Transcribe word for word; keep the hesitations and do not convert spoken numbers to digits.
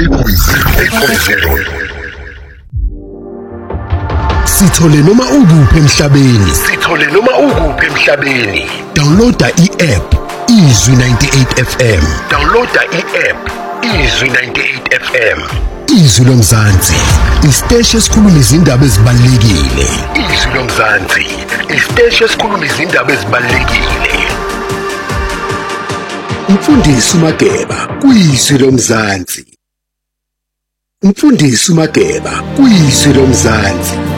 point zero. Sithole noma ukuphi emhlabeni. Sithole noma ukuphi emhlabeni. Downloada i-app Izwi ninety-eight F M. Downloada i-app Izwi ninety-eight F M. Izwi lomzansi, isiteshi esikhuluma izindaba ezibalulekile. Izwi lomzansi, isiteshi esikhuluma izindaba ezibalulekile. Umfundisi uMageba kuyizwi lomzansi. Umfundisi uMageba kuyizwi lomzansi.